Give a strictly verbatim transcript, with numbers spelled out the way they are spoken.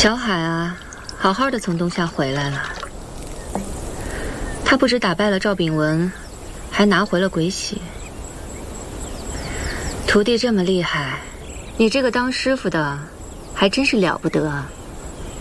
小海啊，好好的从东夏回来了。他不止打败了赵炳文，还拿回了鬼玺。徒弟这么厉害，你这个当师傅的还真是了不得啊！